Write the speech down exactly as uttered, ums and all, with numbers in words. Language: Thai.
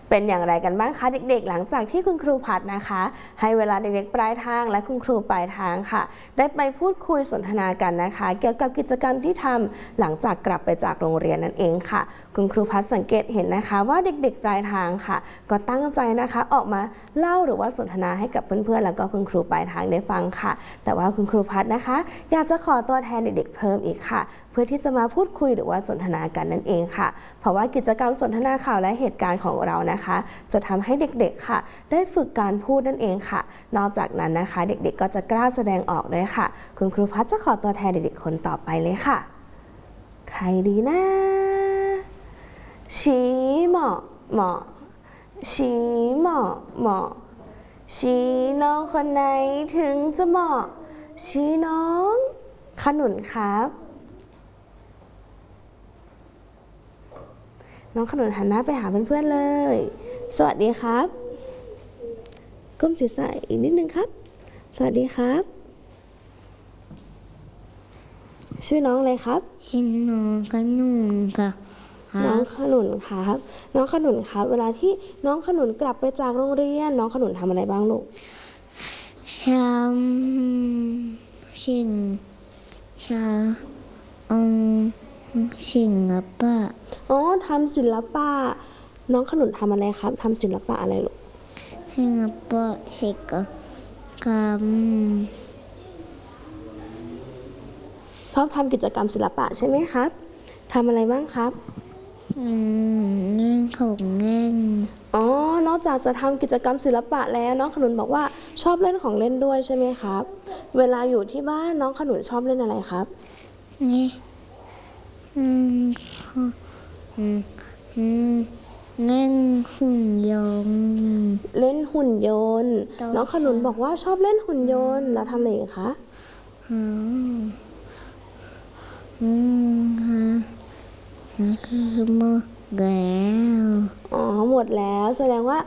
เป็นอย่างไรกันบ้างคะเด็กๆหลังจากที่คุณครูพัดนะคะให้เวลาเด็กๆปลายทางและคุณครูปลายทางค่ะได้ไปพูดคุยสนทนากันนะคะเกี่ยวกับกิจกรรมที่ทำหลังจากกลับไปจากโรงเรียนนั่นเองค่ะคุณครูพัดสังเกตเห็นนะคะว่าเด็กๆปลายทางค่ะก็ตั้งใจนะคะออกมาเล่าหรือว่าสนทนาให้กับเพื่อนๆแล้วก็คุณครูปลายทางได้ฟังค่ะแต่ว่าคุณครูพัดนะคะอยากจะขอตัวแทนเด็กๆเพิ่มอีกค่ะเพื่อที่จะมาพูดคุยหรือว่าสนทนากันนั่นเองค่ะเพราะว่ากิจกรรมสนทนาข่าวและเหตุการณ์ของเรานะคะจะทำให้เด็กๆค่ะได้ฝึกการพูดนั่นเองค่ะนอกจากนั้นนะคะเด็กๆก็จะกล้าแสดงออกด้วยค่ะคุณครูพัดจะขอตัวแทนเด็กๆคนต่อไปเลยค่ะใครดีนะชี้เหมาะเหมาะชี้เหมาะเหมาะชี้น้องคนไหนถึงจะเหมาะชี้น้องขนุนครับน้องขนุนหันหน้าไปหาเพื่อนๆเลยสวัสดีครับก้มศีรษะอีกนิดนึงครับสวัสดีครับชื่อน้องอะไรครับชื่อน้องขนุนค่ะน้องขนุนครับน้องขนุนครับเวลาที่น้องขนุนกลับไปจากโรงเรียนน้องขนุนทำอะไรบ้างลูกทำสิ่งชาอืมศิลปะอ๋อทำศิลปะน้องขนุนทำอะไรครับทำศิลปะอะไรลูกศิลปะศิลปกรรมชอบทำกิจกรรมศิลปะใช่ไหมครับทำอะไรบ้างครับอืมเล่นของเล่นอ๋อนอกจากจะทำกิจกรรมศิลปะแล้วน้องขนุนบอกว่าชอบเล่นของเล่นด้วยใช่ไหมครับเวลาอยู่ที่บ้านน้องขนุนชอบเล่นอะไรครับนี่อืมอืมอืมเล่นหุ่นยนต์เล่นหุ่นยนต์น้องขนุนบอกว่าชอบเล่นหุ่นยนต์แล้วทำอะไรอีกคะอืมอืมฮะนี่คือหมดแล้วอ๋อหมดแล้วแสดงว่า